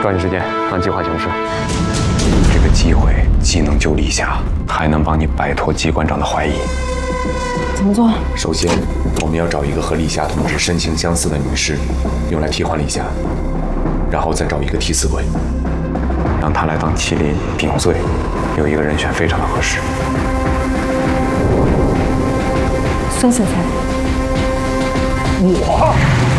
抓紧时间，按计划行事。这个机会既能救立夏，还能帮你摆脱季馆长的怀疑。 怎么做？ 首先，我们要找一个和立夏同志身形相似的女尸，用来替换立夏，然后再找一个替死鬼， 让他来当麒麟顶罪。有一个人选非常的合适。 孙秀才， 我。